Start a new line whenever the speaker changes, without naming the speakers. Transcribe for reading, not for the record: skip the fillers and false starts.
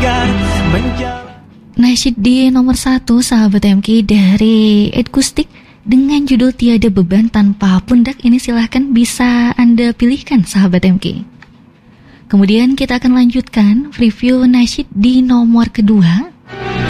agar menjauh.
Nasyid di nomor 1 sahabat MK dari Ed Kustik dengan judul Tiada Beban Tanpa Pundak. Ini silahkan bisa Anda pilihkan sahabat MK. Kemudian kita akan lanjutkan review nasyid di nomor kedua